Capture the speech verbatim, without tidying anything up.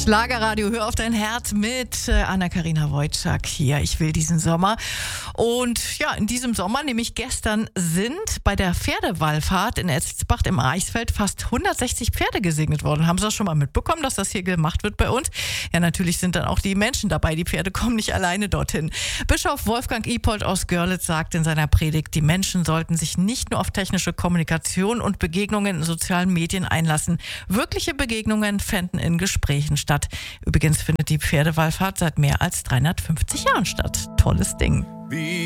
Schlagerradio, hör auf dein Herz mit äh, Anna-Karina Wojcik hier. Ich will diesen Sommer. Und ja, in diesem Sommer, nämlich gestern, sind bei der Pferdewallfahrt in Elsbach im Eichsfeld fast hundertsechzig Pferde gesegnet worden. Haben Sie das schon mal mitbekommen, dass das hier gemacht wird bei uns? Ja, natürlich sind dann auch die Menschen dabei. Die Pferde kommen nicht alleine dorthin. Bischof Wolfgang Ippold aus Görlitz sagt in seiner Predigt, die Menschen sollten sich nicht nur auf technische Kommunikation und Begegnungen in sozialen Medien einlassen. Wirkliche Begegnungen fänden in Gesprächen statt. Übrigens findet die Pferdewallfahrt seit mehr als dreihundertfünfzig Jahren statt. Tolles Ding. Wie